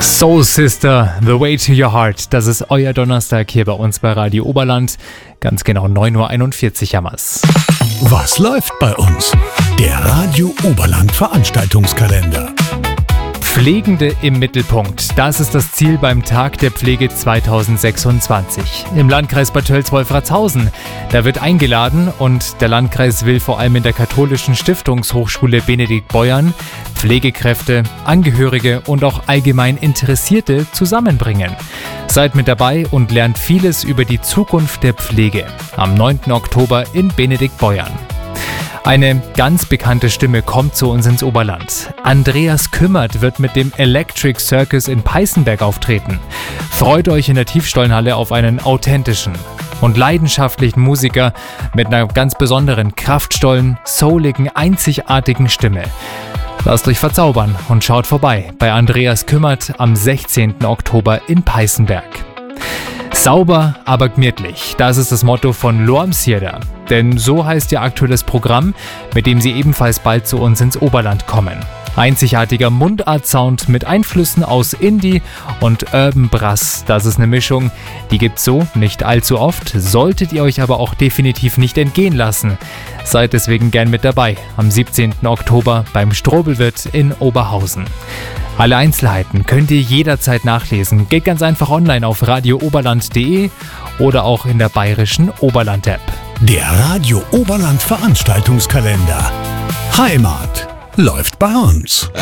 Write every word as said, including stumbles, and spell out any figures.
Soul Sister, The Way to Your Heart. Das ist euer Donnerstag hier bei uns bei Radio Oberland. Ganz genau neun Uhr einundvierzig haben wir's. Was läuft bei uns? Der Radio Oberland Veranstaltungskalender. Pflegende im Mittelpunkt. Das ist das Ziel beim Tag der Pflege zweitausendsechsundzwanzig. Im Landkreis Bad Tölz-Wolfratshausen. Da wird eingeladen und der Landkreis will vor allem in der katholischen Stiftungshochschule Benedikt Beuern Pflegekräfte, Angehörige und auch allgemein Interessierte zusammenbringen. Seid mit dabei und lernt vieles über die Zukunft der Pflege. Am neunten Oktober in Benedikt Beuern. Eine ganz bekannte Stimme kommt zu uns ins Oberland. Andreas Kümmert wird mit dem Electric Circus in Peißenberg auftreten. Freut euch in der Tiefstollenhalle auf einen authentischen und leidenschaftlichen Musiker mit einer ganz besonderen, kraftvollen, souligen, einzigartigen Stimme. Lasst euch verzaubern und schaut vorbei bei Andreas Kümmert am sechzehnten Oktober in Peißenberg. Sauber, aber gemütlich. Das ist das Motto von Lormsjeder. Denn so heißt ihr aktuelles Programm, mit dem sie ebenfalls bald zu uns ins Oberland kommen. Einzigartiger Mundart-Sound mit Einflüssen aus Indie und Urban Brass. Das ist eine Mischung, die gibt's so nicht allzu oft, solltet ihr euch aber auch definitiv nicht entgehen lassen. Seid deswegen gern mit dabei am siebzehnten Oktober beim Strobelwirt in Oberhausen. Alle Einzelheiten könnt ihr jederzeit nachlesen. Geht ganz einfach online auf radio oberland punkt de oder auch in der bayerischen Oberland-App. Der Radio Oberland Veranstaltungskalender. Heimat läuft bei uns.